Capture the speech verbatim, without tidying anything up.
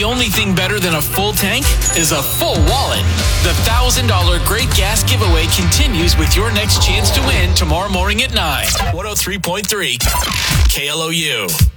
only thing better than a full tank is a full wallet. The one thousand dollars Great Gas Giveaway continues with your next chance to win tomorrow morning at nine. one oh three point three K L O U.